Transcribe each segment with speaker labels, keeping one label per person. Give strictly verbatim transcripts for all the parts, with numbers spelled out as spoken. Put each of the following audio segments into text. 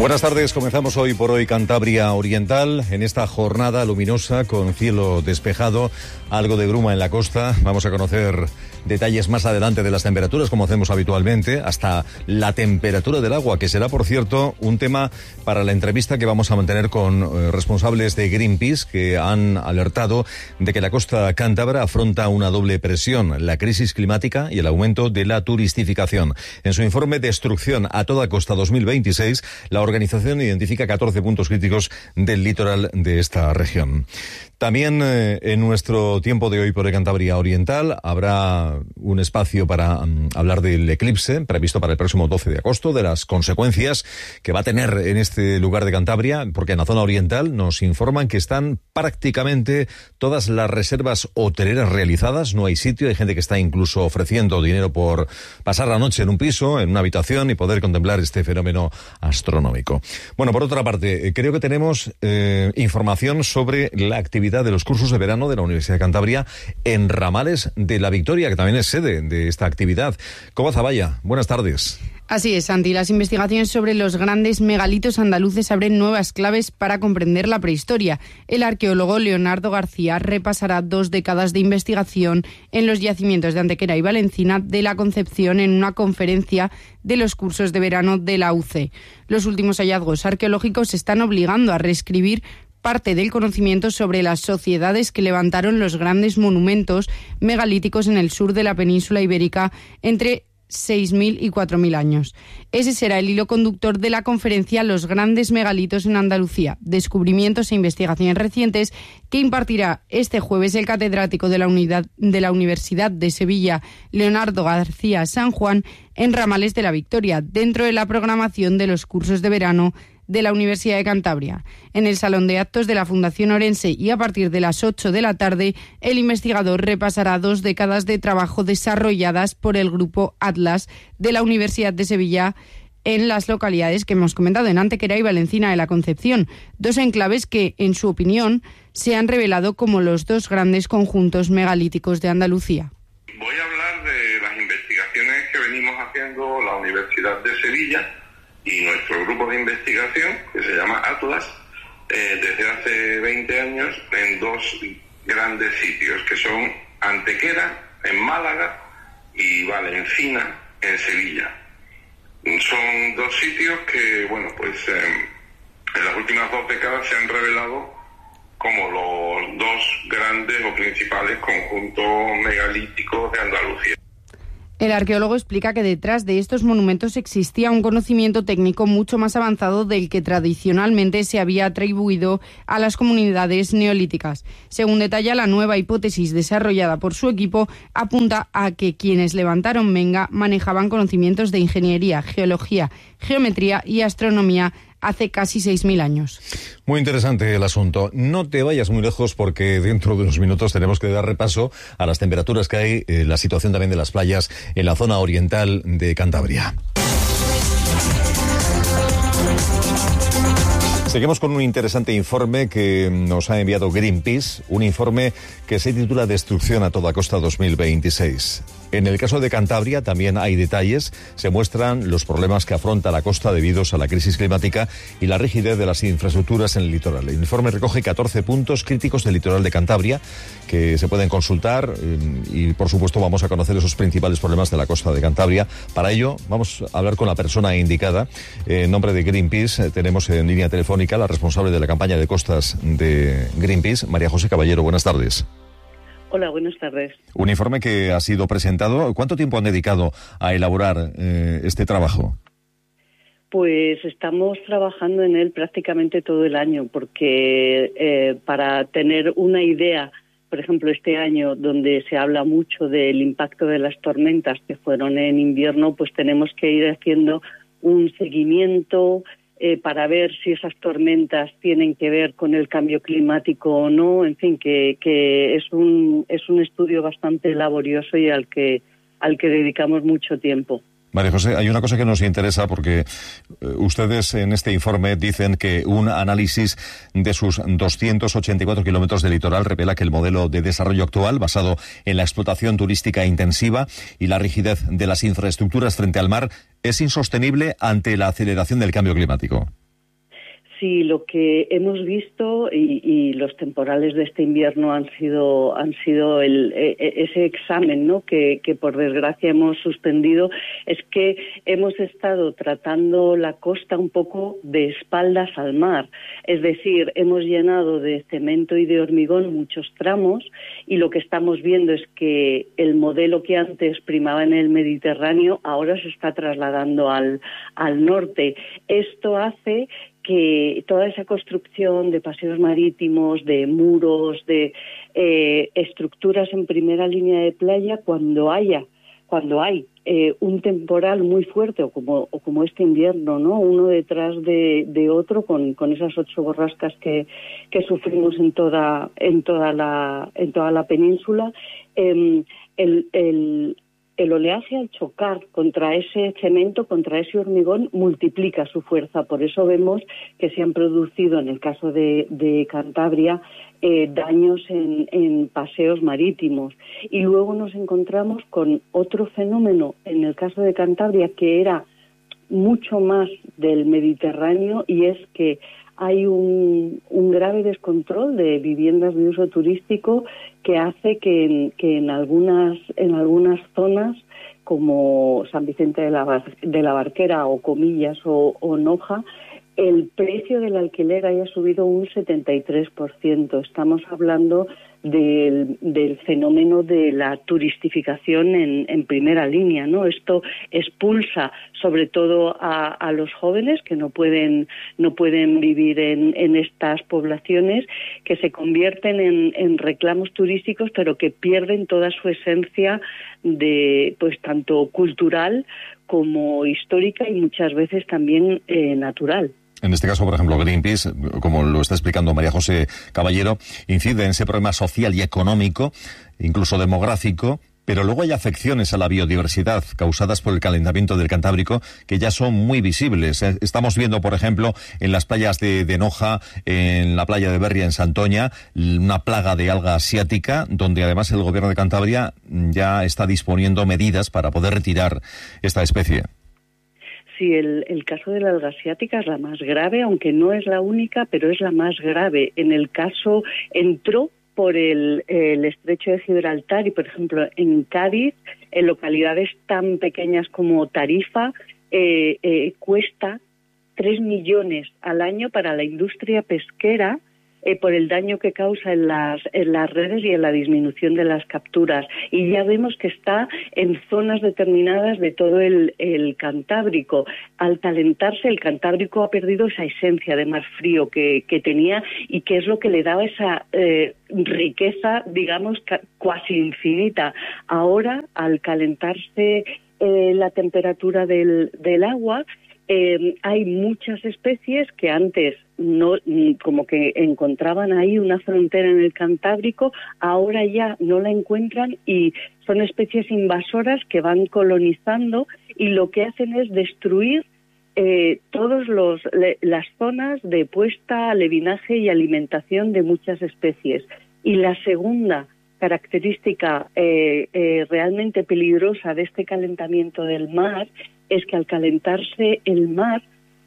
Speaker 1: Buenas tardes, comenzamos hoy por hoy Cantabria Oriental, en esta jornada luminosa con cielo despejado, algo de bruma en la costa. Vamos a conocer detalles más adelante de las temperaturas, como hacemos habitualmente, hasta la temperatura del agua, que será, por cierto, un tema para la entrevista que vamos a mantener con eh, responsables de Greenpeace, que han alertado de que la costa cántabra afronta una doble presión, la crisis climática y el aumento de la turistificación. En su informe Destrucción a toda costa dos mil veintiséis, la organización identifica catorce puntos críticos del litoral de esta región. También eh, en nuestro tiempo de hoy por el Cantabria Oriental habrá un espacio para um, hablar del eclipse previsto para el próximo doce de agosto, de las consecuencias que va a tener en este lugar de Cantabria, porque en la zona oriental nos informan que están prácticamente todas las reservas hoteleras realizadas. No hay sitio, hay gente que está incluso ofreciendo dinero por pasar la noche en un piso, en una habitación y poder contemplar este fenómeno astronómico. Bueno, por otra parte, creo que tenemos eh, información sobre la actividad de los cursos de verano de la Universidad de Cantabria en Ramales de la Victoria, que también es sede de esta actividad. Coba Zavalla, buenas tardes.
Speaker 2: Así es, Santi. Las investigaciones sobre los grandes megalitos andaluces abren nuevas claves para comprender la prehistoria. El arqueólogo Leonardo García repasará dos décadas de investigación en los yacimientos de Antequera y Valencina de la Concepción en una conferencia de los cursos de verano de la U C E. Los últimos hallazgos arqueológicos están obligando a reescribir parte del conocimiento sobre las sociedades que levantaron los grandes monumentos megalíticos en el sur de la península ibérica entre seis mil y cuatro mil años. Ese será el hilo conductor de la conferencia Los grandes megalitos en Andalucía, descubrimientos e investigaciones recientes, que impartirá este jueves el catedrático de la, unidad, de la Universidad de Sevilla, Leonardo García San Juan, en Ramales de la Victoria, dentro de la programación de los cursos de verano de la Universidad de Cantabria. En el Salón de Actos de la Fundación Orense y a partir de las ocho de la tarde, el investigador repasará dos décadas de trabajo desarrolladas por el Grupo Atlas de la Universidad de Sevilla en las localidades que hemos comentado, en Antequera y Valencina de la Concepción, dos enclaves que, en su opinión, se han revelado como los dos grandes conjuntos megalíticos de Andalucía.
Speaker 3: Voy a hablar de las investigaciones que venimos haciendo la Universidad de Sevilla y nuestro grupo de investigación, que se llama Atlas, eh, desde hace veinte años en dos grandes sitios, que son Antequera, en Málaga, y Valencina, en Sevilla. Son dos sitios que, bueno, pues eh, en las últimas dos décadas se han revelado como los dos grandes o principales conjuntos megalíticos de Andalucía.
Speaker 2: El arqueólogo explica que detrás de estos monumentos existía un conocimiento técnico mucho más avanzado del que tradicionalmente se había atribuido a las comunidades neolíticas. Según detalla, la nueva hipótesis desarrollada por su equipo apunta a que quienes levantaron Menga manejaban conocimientos de ingeniería, geología, geometría y astronomía hace casi seis mil años.
Speaker 1: Muy interesante el asunto. No te vayas muy lejos porque dentro de unos minutos tenemos que dar repaso a las temperaturas que hay, eh, la situación también de las playas en la zona oriental de Cantabria. Seguimos con un interesante informe que nos ha enviado Greenpeace, un informe que se titula Destrucción a toda costa dos mil veintiséis. En el caso de Cantabria también hay detalles, se muestran los problemas que afronta la costa debido a la crisis climática y la rigidez de las infraestructuras en el litoral. El informe recoge catorce puntos críticos del litoral de Cantabria que se pueden consultar y, por supuesto, vamos a conocer esos principales problemas de la costa de Cantabria. Para ello, vamos a hablar con la persona indicada. En nombre de Greenpeace tenemos en línea telefónica la responsable de la campaña de costas de Greenpeace, María José Caballero. Buenas tardes.
Speaker 4: Hola, buenas tardes.
Speaker 1: Un informe que ha sido presentado. ¿Cuánto tiempo han dedicado a elaborar eh, este trabajo?
Speaker 4: Pues estamos trabajando en él prácticamente todo el año, porque eh, para tener una idea, por ejemplo, este año, donde se habla mucho del impacto de las tormentas que fueron en invierno, pues tenemos que ir haciendo un seguimiento eh, para ver si esas tormentas tienen que ver con el cambio climático o no. En fin, que, que es un es un estudio bastante laborioso y al que al que dedicamos mucho tiempo.
Speaker 1: María José, hay una cosa que nos interesa porque eh, ustedes en este informe dicen que un análisis de sus doscientos ochenta y cuatro kilómetros de litoral revela que el modelo de desarrollo actual, basado en la explotación turística intensiva y la rigidez de las infraestructuras frente al mar, es insostenible ante la aceleración del cambio climático.
Speaker 4: Sí, lo que hemos visto y, y los temporales de este invierno han sido han sido el, ese examen, ¿no? que, que por desgracia hemos suspendido, es que hemos estado tratando la costa un poco de espaldas al mar, es decir, hemos llenado de cemento y de hormigón muchos tramos y lo que estamos viendo es que el modelo que antes primaba en el Mediterráneo ahora se está trasladando al, al norte. Esto hace que toda esa construcción de paseos marítimos, de muros, de eh, estructuras en primera línea de playa, cuando haya, cuando hay eh, un temporal muy fuerte, o como, o como este invierno, ¿no? Uno detrás de, de otro, con, con esas ocho borrascas que, que sufrimos en toda, en toda la, en toda la península, eh, el, el El oleaje, al chocar contra ese cemento, contra ese hormigón, multiplica su fuerza. Por eso vemos que se han producido, en el caso de, de Cantabria, eh, daños en, en paseos marítimos. Y luego nos encontramos con otro fenómeno, en el caso de Cantabria, que era mucho más del Mediterráneo, y es que hay un, un grave descontrol de viviendas de uso turístico que hace que en, que en algunas en algunas zonas como San Vicente de la, Bar, de la Barquera o Comillas o, o Noja, el precio del alquiler haya subido un setenta y tres por ciento. Estamos hablando del, del fenómeno de la turistificación en, en primera línea, ¿no? Esto expulsa sobre todo a, a los jóvenes que no pueden no pueden vivir en, en estas poblaciones, que se convierten en, en reclamos turísticos, pero que pierden toda su esencia de, pues, tanto cultural como histórica y muchas veces también eh, natural.
Speaker 1: En este caso, por ejemplo, Greenpeace, como lo está explicando María José Caballero, incide en ese problema social y económico, incluso demográfico, pero luego hay afecciones a la biodiversidad causadas por el calentamiento del Cantábrico que ya son muy visibles. Estamos viendo, por ejemplo, en las playas de, de Noja, en la playa de Berria, en Santoña, una plaga de alga asiática, donde además el gobierno de Cantabria ya está disponiendo medidas para poder retirar esta especie.
Speaker 4: Sí, el, el caso de la alga asiática es la más grave, aunque no es la única, pero es la más grave. En el caso entró por el, el estrecho de Gibraltar y, por ejemplo, en Cádiz, en localidades tan pequeñas como Tarifa, eh, eh, cuesta tres millones al año para la industria pesquera, Eh, por el daño que causa en las, en las redes y en la disminución de las capturas. Y ya vemos que está en zonas determinadas de todo el, el Cantábrico. Al calentarse, el Cantábrico ha perdido esa esencia de mar frío que, que tenía y que es lo que le daba esa eh, riqueza, digamos, cuasi infinita. Ahora, al calentarse eh, la temperatura del, del agua, Eh, hay muchas especies que antes no, como que encontraban ahí una frontera en el Cantábrico, ahora ya no la encuentran y son especies invasoras que van colonizando y lo que hacen es destruir eh, todas las zonas de puesta, alevinaje y alimentación de muchas especies. Y la segunda característica eh, eh, realmente peligrosa de este calentamiento del mar es que al calentarse el mar,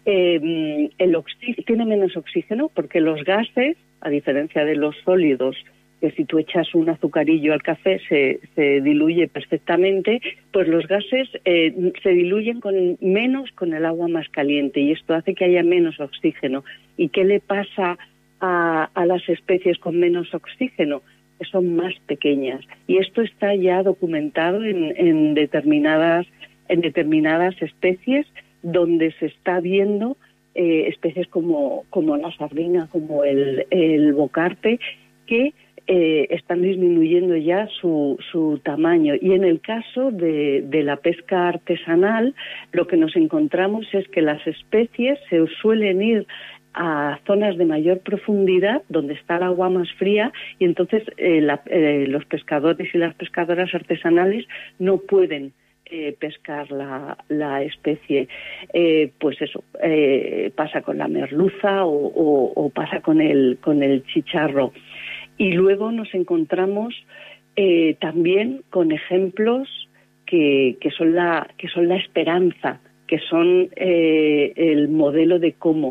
Speaker 4: eh, el oxígeno, tiene menos oxígeno porque los gases, a diferencia de los sólidos, que si tú echas un azucarillo al café se, se diluye perfectamente, pues los gases eh, se diluyen con menos con el agua más caliente y esto hace que haya menos oxígeno. ¿Y qué le pasa a, a las especies con menos oxígeno? Que son más pequeñas. Y esto está ya documentado en, en determinadas en determinadas especies donde se está viendo eh, especies como, como la sardina, como el, el bocarte, que eh, están disminuyendo ya su, su tamaño. Y en el caso de, de la pesca artesanal, lo que nos encontramos es que las especies se suelen ir a zonas de mayor profundidad donde está el agua más fría y entonces eh, la, eh, los pescadores y las pescadoras artesanales no pueden Eh, pescar la, la especie. Eh, pues eso, eh, pasa con la merluza o, o, o pasa con el, con el chicharro. Y luego nos encontramos eh, también con ejemplos que, que, son la, que son la esperanza, que son eh, el modelo de cómo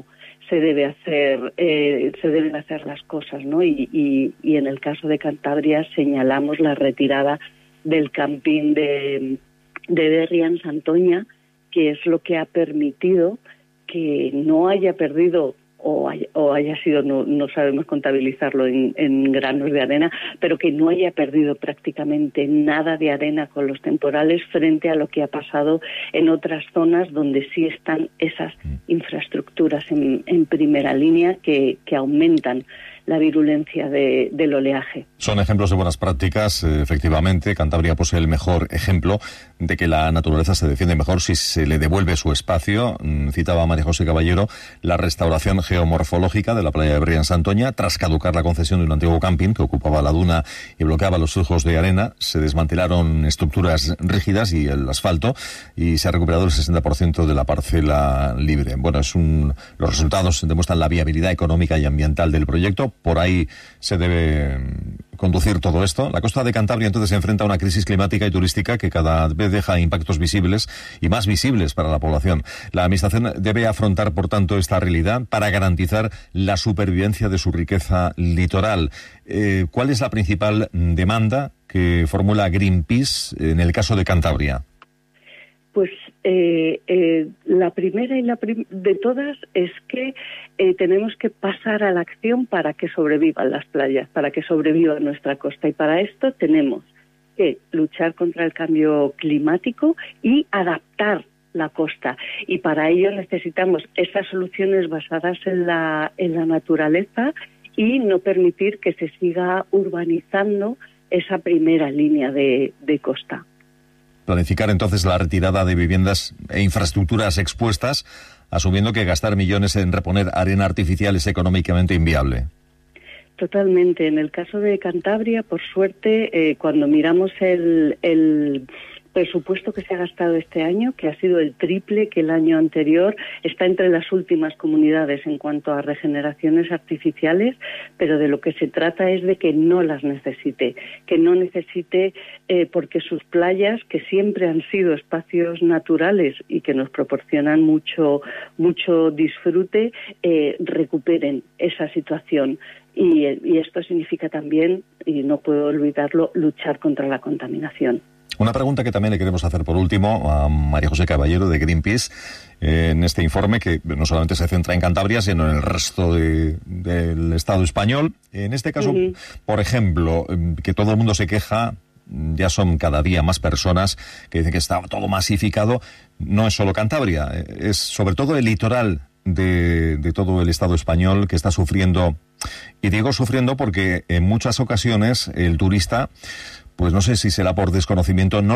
Speaker 4: se debe hacer, eh, se deben hacer las cosas, ¿no? Y, y, y en el caso de Cantabria señalamos la retirada del camping de, de Berria Santoña, que es lo que ha permitido que no haya perdido o haya, o haya sido, no, no sabemos contabilizarlo en, en granos de arena, pero que no haya perdido prácticamente nada de arena con los temporales frente a lo que ha pasado en otras zonas donde sí están esas infraestructuras en, en primera línea que, que aumentan la virulencia de, del oleaje.
Speaker 1: Son ejemplos de buenas prácticas, eh, efectivamente. Cantabria posee el mejor ejemplo de que la naturaleza se defiende mejor si se le devuelve su espacio. Mm, citaba a María José Caballero la restauración geomorfológica de la playa de Berria Santoña. Tras caducar la concesión de un antiguo camping que ocupaba la duna y bloqueaba los flujos de arena, se desmantelaron estructuras rígidas y el asfalto y se ha recuperado el sesenta por ciento de la parcela libre. Bueno, es un, los resultados demuestran la viabilidad económica y ambiental del proyecto. Por ahí se debe conducir todo esto. La costa de Cantabria entonces se enfrenta a una crisis climática y turística que cada vez deja impactos visibles y más visibles para la población. La Administración debe afrontar, por tanto, esta realidad para garantizar la supervivencia de su riqueza litoral. Eh, ¿Cuál es la principal demanda que formula Greenpeace en el caso de Cantabria?
Speaker 4: Pues eh, eh, la primera y la prim- de todas es que eh, tenemos que pasar a la acción para que sobrevivan las playas, para que sobreviva nuestra costa. Y para esto tenemos que luchar contra el cambio climático y adaptar la costa. Y para ello necesitamos esas soluciones basadas en la, en la naturaleza y no permitir que se siga urbanizando esa primera línea de, de costa.
Speaker 1: Planificar entonces la retirada de viviendas e infraestructuras expuestas, asumiendo que gastar millones en reponer arena artificial es económicamente inviable.
Speaker 4: Totalmente. En el caso de Cantabria, por suerte, eh, cuando miramos el, el presupuesto que se ha gastado este año, que ha sido el triple que el año anterior, está entre las últimas comunidades en cuanto a regeneraciones artificiales, pero de lo que se trata es de que no las necesite, que no necesite eh, porque sus playas, que siempre han sido espacios naturales y que nos proporcionan mucho, mucho disfrute, eh, recuperen esa situación. Y, y esto significa también, y no puedo olvidarlo, luchar contra la contaminación.
Speaker 1: Una pregunta que también le queremos hacer por último a María José Caballero de Greenpeace, eh, en este informe que no solamente se centra en Cantabria, sino en el resto de, del Estado español. En este caso, uh-huh. por ejemplo, que todo el mundo se queja, ya son cada día más personas que dicen que está todo masificado. No es solo Cantabria, es sobre todo el litoral de, de todo el Estado español que está sufriendo. Y digo sufriendo porque en muchas ocasiones el turista, pues no sé si será por desconocimiento, no